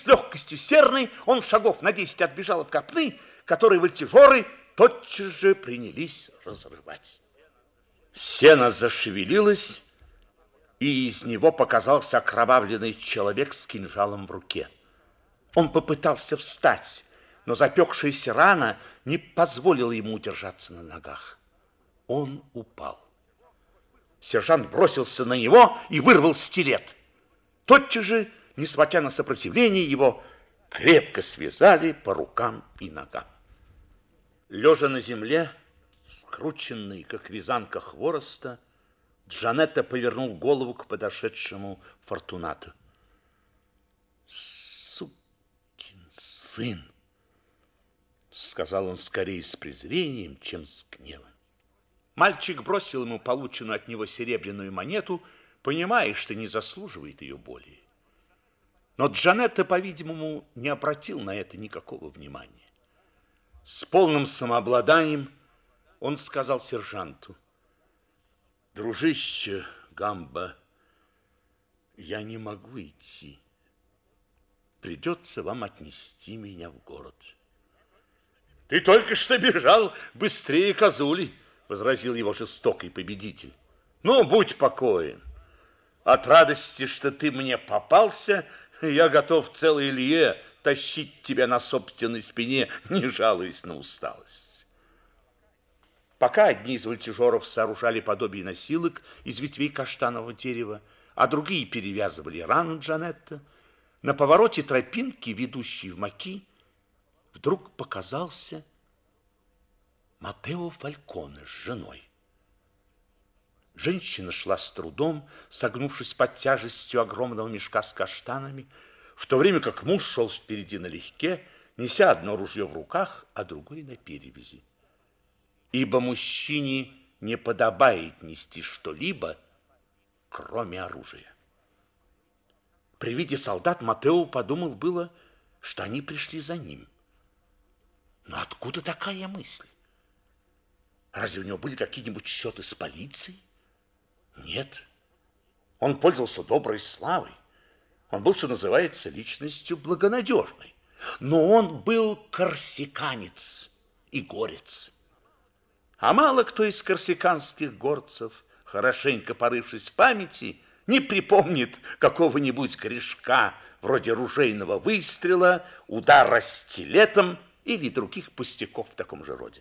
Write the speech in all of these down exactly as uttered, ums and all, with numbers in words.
с легкостью серной он шагов на десять отбежал от копны, которые вольтежеры тотчас же принялись разрывать. Сено зашевелилось, и из него показался окровавленный человек с кинжалом в руке. Он попытался встать, но запекшаяся рана не позволила ему удержаться на ногах. Он упал. Сержант бросился на него и вырвал стилет. Тотчас же, несмотря на сопротивление, его крепко связали по рукам и ногам. Лежа на земле, скрученный, как вязанка хвороста, Джанетто повернул голову к подошедшему Фортунато. «Сукин сын!» — сказал он скорее с презрением, чем с гневом. Мальчик бросил ему полученную от него серебряную монету, понимая, что не заслуживает ее более. Но Джанетто, по-видимому, не обратил на это никакого внимания. С полным самообладанием он сказал сержанту: «Дружище Гамбо, я не могу идти. Придется вам отнести меня в город». «Ты только что бежал быстрее козули», — возразил его жестокий победитель. «Ну, будь покоен. От радости, что ты мне попался, я готов целой лье тащить тебя на собственной спине, не жалуясь на усталость». Пока одни из вольтежеров сооружали подобие носилок из ветвей каштанового дерева, а другие перевязывали рану Джанетто, на повороте тропинки, ведущей в Маки, вдруг показался Матео Фальконе с женой. Женщина шла с трудом, согнувшись под тяжестью огромного мешка с каштанами, в то время как муж шел впереди налегке, неся одно ружье в руках, а другое на перевязи. Ибо мужчине не подобает нести что-либо, кроме оружия. При виде солдат Матео подумал было, что они пришли за ним. Но откуда такая мысль? Разве у него были какие-нибудь счеты с полицией? Нет. Он пользовался доброй славой. Он был, что называется, личностью благонадежной. Но он был корсиканец и горец. А мало кто из корсиканских горцев, хорошенько порывшись в памяти, не припомнит какого-нибудь грешка, вроде ружейного выстрела, удара стилетом или других пустяков в таком же роде.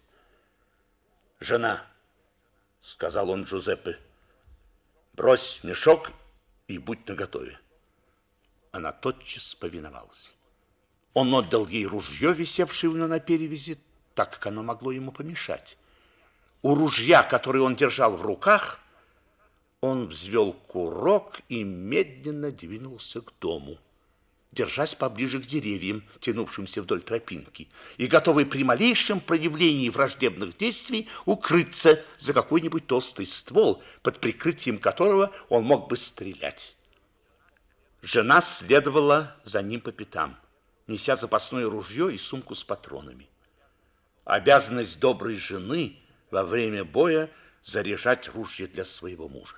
«Жена», — сказал он Джузеппе, — «брось мешок и будь наготове». Она тотчас повиновалась. Он отдал ей ружье, висевшее у него на перевязи, так как оно могло ему помешать. У ружья, которое он держал в руках, он взвел курок и медленно двинулся к дому, держась поближе к деревьям, тянувшимся вдоль тропинки, и готовый при малейшем проявлении враждебных действий укрыться за какой-нибудь толстый ствол, под прикрытием которого он мог бы стрелять. Жена следовала за ним по пятам, неся запасное ружье и сумку с патронами. Обязанность доброй жены во время боя заряжать ружье для своего мужа.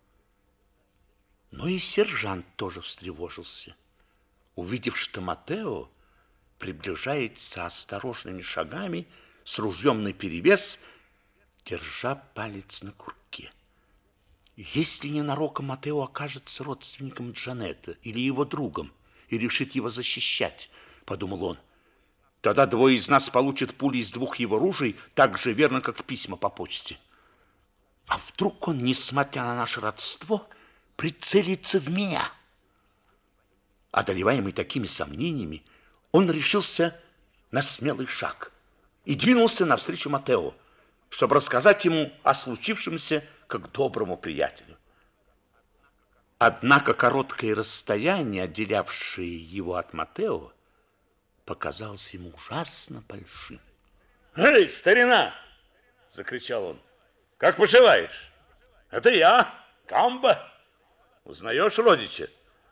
Но и сержант тоже встревожился, увидев, что Матео приближается осторожными шагами с ружьем наперевес, держа палец на курке. Если ненароком Матео окажется родственником Джанетто или его другом и решит его защищать, подумал он, тогда двое из нас получат пули из двух его ружей так же верно, как письма по почте. А вдруг он, несмотря на наше родство, прицелится в меня? Одолеваемый такими сомнениями, он решился на смелый шаг и двинулся навстречу Матео, чтобы рассказать ему о случившемся как доброму приятелю. Однако короткое расстояние, отделявшее его от Матео, показалось ему ужасно большим. «Эй, старина!» — закричал он. «Как поживаешь? Это я, Гамбо. Узнаешь родича?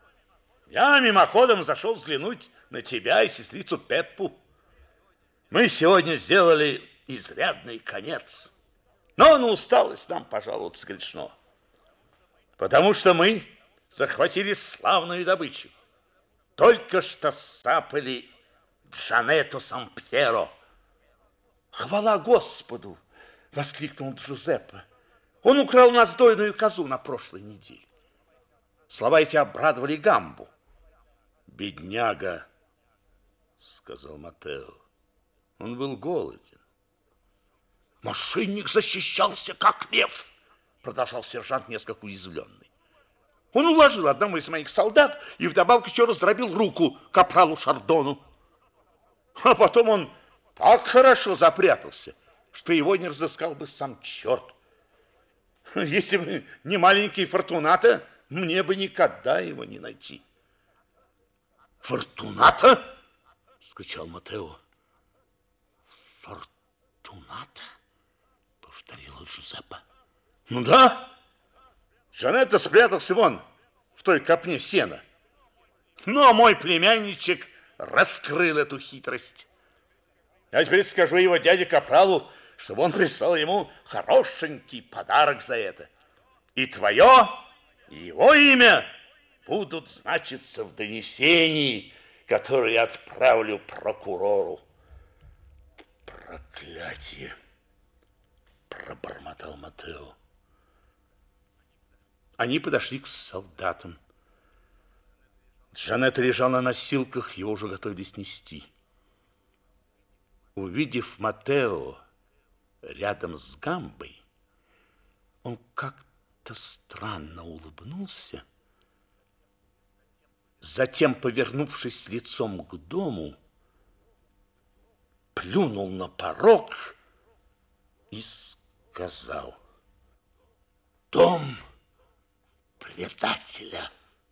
Я мимоходом зашел взглянуть на тебя и сестрицу Пеппу. Мы сегодня сделали изрядный конец. Но на усталость нам пожаловаться грешно, потому что мы захватили славную добычу. Только что сапали Джанетто Сампьеро. Хвала Господу! Воскликнул Джузеппе. Он украл у нас дойную козу на прошлой неделе. Слова эти обрадовали Гамбу. Бедняга, сказал Матео. Он был голоден. Мошенник защищался, как лев, продолжал сержант, несколько уязвленный. Он уложил одному из моих солдат и вдобавок еще раздробил руку капралу Шардону. А потом он так хорошо запрятался, что его не разыскал бы сам черт. Если бы не маленький Фортунато, мне бы никогда его не найти. Фортунато? Скричал Матео. Фортунато? Повторила Джузеппе. Ну да. Джанетто спрятался вон, в той копне сена. Но мой племянничек раскрыл эту хитрость. Я теперь скажу его дяде Капралу, чтобы он прислал ему хорошенький подарок за это. И твое, и его имя будут значиться в донесении, которое я отправлю прокурору. Проклятие, пробормотал Матео. Они подошли к солдатам. Джанетто лежал на носилках, его уже готовились нести. Увидев Матео рядом с Гамбой, он как-то странно улыбнулся. Затем, повернувшись лицом к дому, плюнул на порог и сказал: «Дом предателя».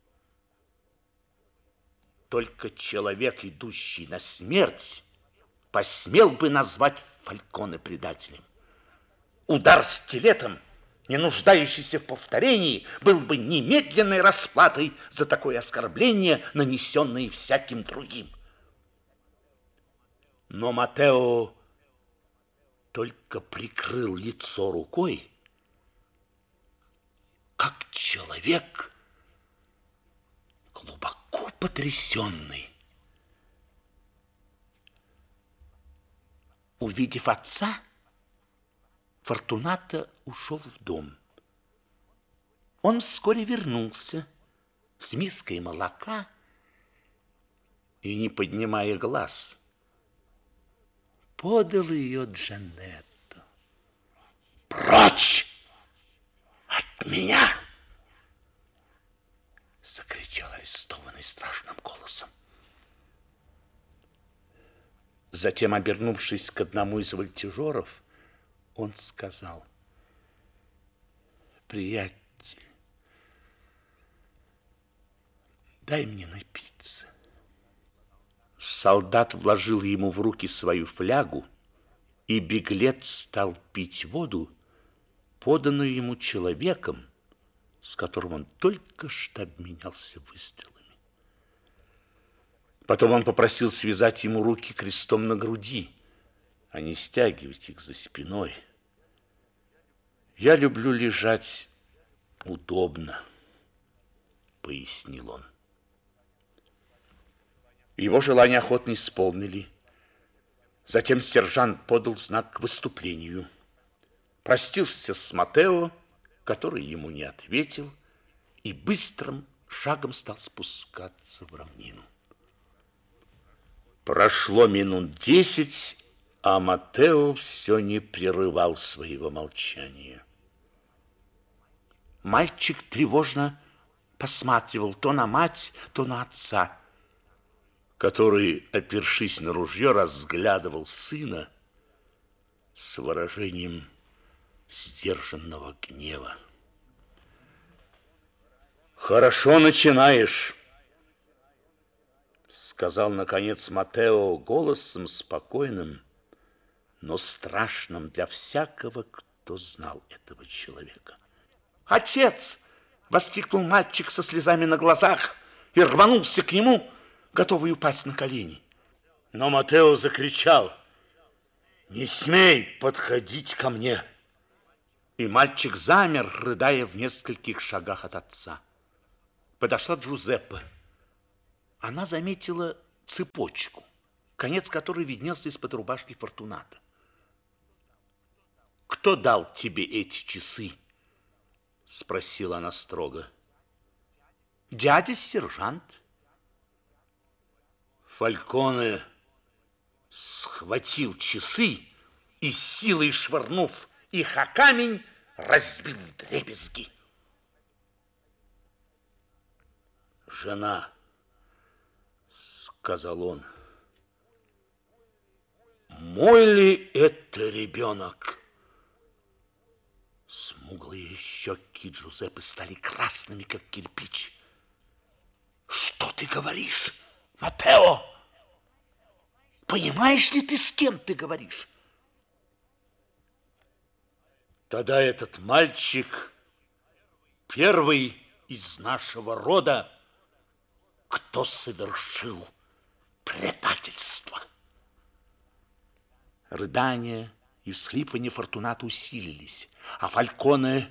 Только человек, идущий на смерть, посмел бы назвать Фальконе предателем. Удар стилетом, не нуждающийся в повторении, был бы немедленной расплатой за такое оскорбление, нанесенное всяким другим. Но Матео только прикрыл лицо рукой, как человек, глубоко потрясенный. Увидев отца, Фортунато ушел в дом. Он вскоре вернулся с миской молока и, не поднимая глаз, подал ее Джанетто. «Прочь от меня!» — закричал арестованный страшным голосом. Затем, обернувшись к одному из вольтежеров, он сказал: «Приятель, дай мне напиться». Солдат вложил ему в руки свою флягу, и беглец стал пить воду, поданную ему человеком, с которым он только что обменялся выстрелами. Потом он попросил связать ему руки крестом на груди, а не стягивать их за спиной. «Я люблю лежать удобно», — пояснил он. Его желание охотно исполнили. Затем сержант подал знак к выступлению. Простился с Матео, который ему не ответил, и быстрым шагом стал спускаться в равнину. Прошло минут десять, а Матео все не прерывал своего молчания. Мальчик тревожно посматривал то на мать, то на отца, который, опершись на ружье, разглядывал сына с выражением сдержанного гнева. «Хорошо начинаешь», — сказал, наконец, Матео голосом спокойным, но страшным для всякого, кто знал этого человека. «Отец!» — воскликнул мальчик со слезами на глазах и рванулся к нему, готовый упасть на колени. Но Матео закричал: «Не смей подходить ко мне!» И мальчик замер, рыдая в нескольких шагах от отца. Подошла Джузеппе. она заметила цепочку, конец которой виднелся из-под рубашки Фортуната. «Кто дал тебе эти часы?» — спросила она строго. «Дядя-сержант». Фальконе схватил часы и, силой швырнув их о камень, разбил вдребезги. «Жена», — сказал он, — «мой ли это ребенок?» Смуглые щеки Джузеппе стали красными, как кирпич. «Что ты говоришь, Матео? Понимаешь ли ты, с кем ты говоришь?» «Тогда этот мальчик первый из нашего рода, кто совершил предательство». Рыдания и всхлипывания Фортуната усилились, а Фальконе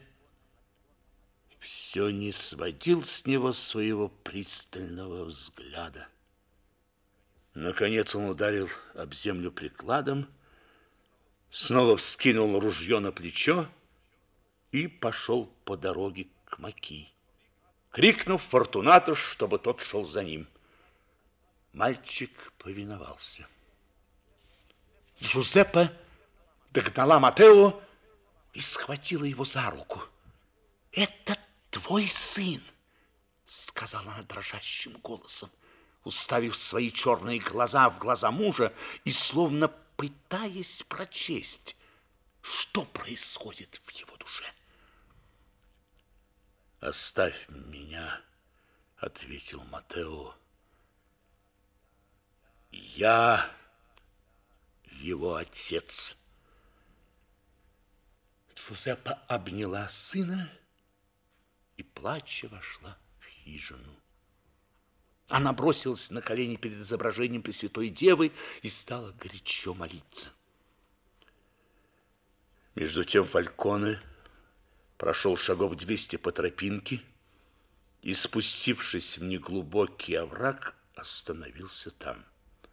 все не сводил с него своего пристального взгляда. Наконец он ударил об землю прикладом, снова вскинул ружье на плечо и пошел по дороге к Маки, крикнув Фортунату, чтобы тот шел за ним. Мальчик повиновался. Джузеппе догнала Матео и схватила его за руку. «Это твой сын», — сказала она дрожащим голосом, уставив свои черные глаза в глаза мужа и словно пытаясь прочесть, что происходит в его душе. «Оставь меня», — ответил Матео. «Я его отец». Джузеппе обняла сына и, плача, вошла в хижину. Она бросилась на колени перед изображением Пресвятой Девы и стала горячо молиться. Между тем Фальконе прошел шагов двести по тропинке и, спустившись в неглубокий овраг, остановился там.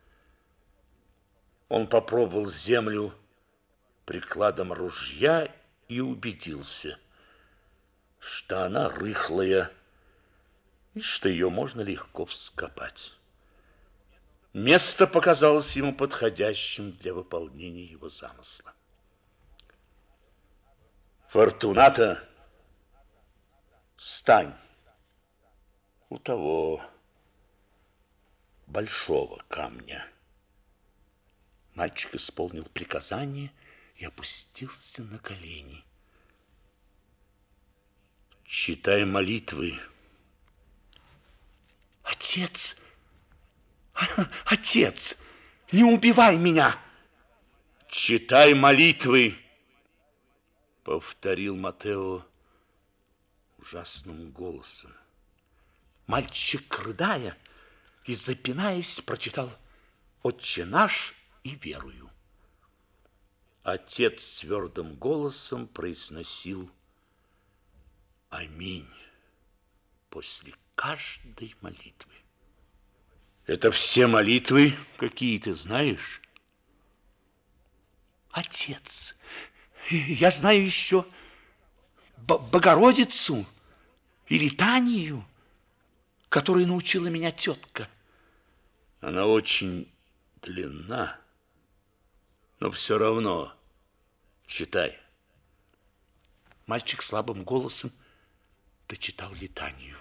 Он попробовал землю прикладом ружья и убедился, что она рыхлая и что ее можно легко вскопать. Место показалось ему подходящим для выполнения его замысла. «Фортуната, стань у того большого камня». Мальчик исполнил приказание и опустился на колени. «Читай молитвы». «Отец, отец, не убивай меня!» «Читай молитвы», — повторил Матео ужасным голосом. Мальчик, рыдая и запинаясь, прочитал «Отче наш» и верую. Отец твердым голосом произносил «Аминь» после каждой молитвы. «Это все молитвы, какие ты знаешь?» «Отец, я знаю еще Богородицу и литанию, которой научила меня тетка». «Она очень длинна, но все равно читай». Мальчик слабым голосом дочитал литанию.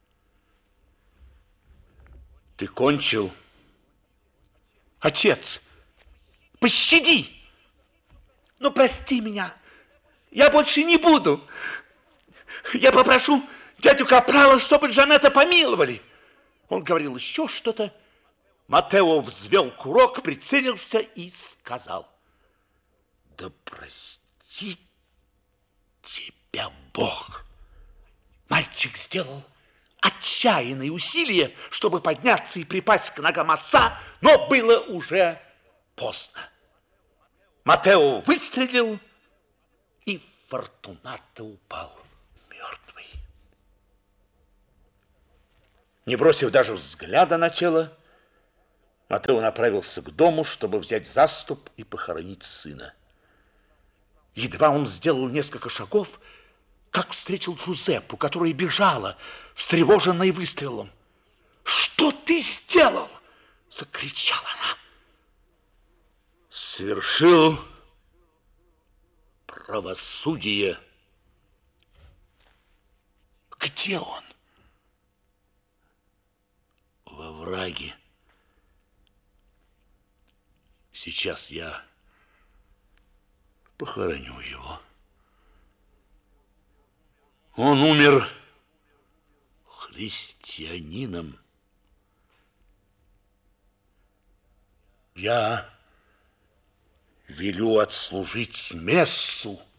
«Ты кончил?» «Отец, пощади! Ну, прости меня, я больше не буду. Я попрошу дядю Капрала, чтобы Джанетта помиловали». Он говорил еще что-то. Матео взвел курок, прицелился и сказал: «Да простит тебя Бог». Мальчик сделал отчаянные усилия, чтобы подняться и припасть к ногам отца, но было уже поздно. Матео выстрелил, и Фортунато упал мертвый. Не бросив даже взгляда на тело, Матео направился к дому, чтобы взять заступ и похоронить сына. Едва он сделал несколько шагов, как встретил Джузеппу, которая бежала, встревоженная выстрелом. «Что ты сделал?» — закричала она. «Совершил правосудие». «Где он?» «Во враге. Сейчас я похороню его. Он умер христианином. Я велю отслужить мессу